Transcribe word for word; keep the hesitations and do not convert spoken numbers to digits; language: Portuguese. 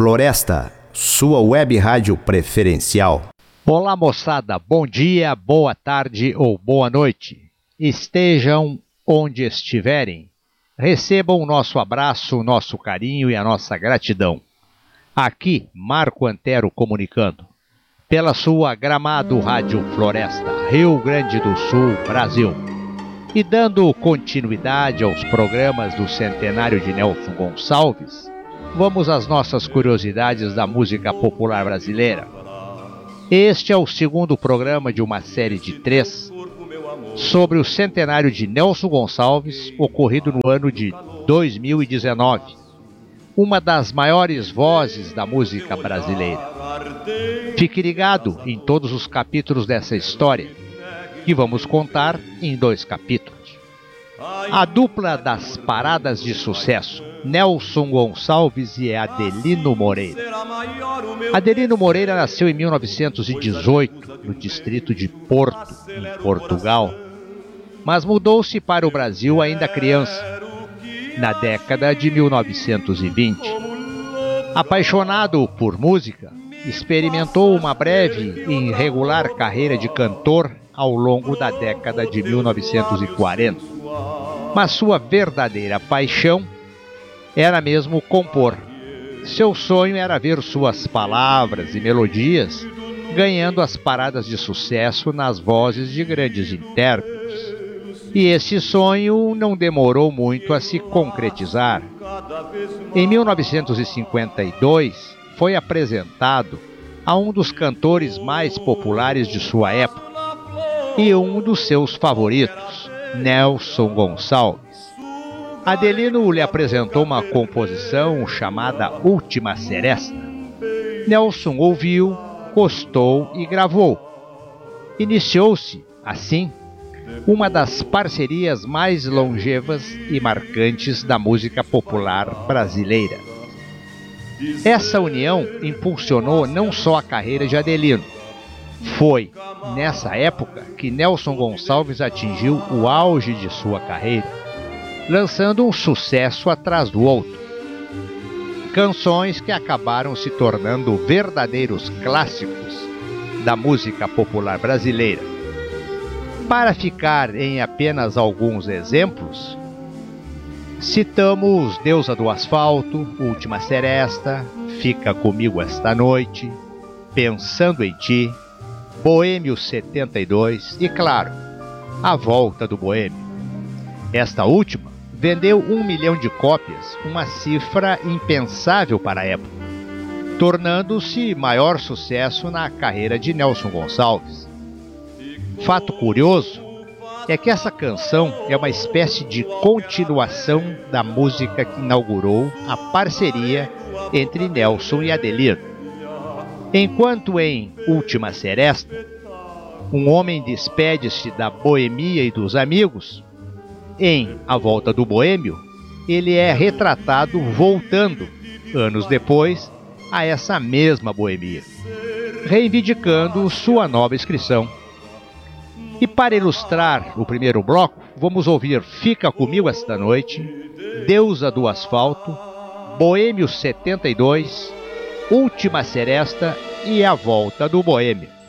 Floresta, sua web rádio preferencial. Olá, moçada, bom dia, boa tarde ou boa noite. Estejam onde estiverem, recebam o nosso abraço, o nosso carinho e a nossa gratidão. Aqui, Marco Antero comunicando, pela sua Gramado Rádio Floresta, Rio Grande do Sul, Brasil. E dando continuidade aos programas do centenário de Nelson Gonçalves, vamos às nossas curiosidades da música popular brasileira. Este é o segundo programa de uma série de três sobre o centenário de Nelson Gonçalves, ocorrido no ano de dois mil e dezenove. Uma das maiores vozes da música brasileira. Fique ligado em todos os capítulos dessa história, que vamos contar em dois capítulos. A dupla das paradas de sucesso, Nelson Gonçalves e Adelino Moreira. Adelino Moreira nasceu em mil novecentos e dezoito, no distrito de Porto, em Portugal, mas mudou-se para o Brasil ainda criança, na década de mil novecentos e vinte. Apaixonado por música, experimentou uma breve e irregular carreira de cantor ao longo da década de mil novecentos e quarenta. Mas sua verdadeira paixão era mesmo compor. Seu sonho era ver suas palavras e melodias ganhando as paradas de sucesso nas vozes de grandes intérpretes. E esse sonho não demorou muito a se concretizar. Em mil novecentos e cinquenta e dois, foi apresentado a um dos cantores mais populares de sua época e um dos seus favoritos, Nelson Gonçalves. Adelino lhe apresentou uma composição chamada Última Seresta. Nelson ouviu, gostou e gravou. Iniciou-se, assim, uma das parcerias mais longevas e marcantes da música popular brasileira. Essa união impulsionou não só a carreira de Adelino. Foi nessa época que Nelson Gonçalves atingiu o auge de sua carreira, lançando um sucesso atrás do outro. Canções que acabaram se tornando verdadeiros clássicos da música popular brasileira. Para ficar em apenas alguns exemplos, citamos Deusa do Asfalto, Última Seresta, Fica Comigo Esta Noite, Pensando em Ti, Boêmio setenta e dois e, claro, A Volta do Boêmio. Esta última vendeu um milhão de cópias, uma cifra impensável para a época, tornando-se maior sucesso na carreira de Nelson Gonçalves. Fato curioso é que essa canção é uma espécie de continuação da música que inaugurou a parceria entre Nelson e Adelino. Enquanto em Última Seresta, um homem despede-se da boemia e dos amigos, em A Volta do Boêmio, ele é retratado voltando, anos depois, a essa mesma boemia, reivindicando sua nova inscrição. E para ilustrar o primeiro bloco, vamos ouvir Fica Comigo Esta Noite, Deusa do Asfalto, Boêmio setenta e dois, Última Seresta e A Volta do Boêmio.